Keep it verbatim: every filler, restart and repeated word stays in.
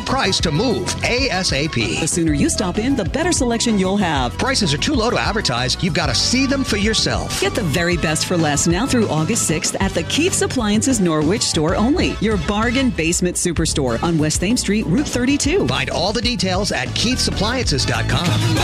guaranteed price to move ASAP. The sooner you stop in, the better selection you'll have. Prices are too low to advertise. You've got to see them for yourself. Get the very best for less now through August sixth at the Keith's Appliances Norwich store only. Your bargain basement superstore on West Thames Street, Route thirty-two. Find all the details at keiths appliances dot com.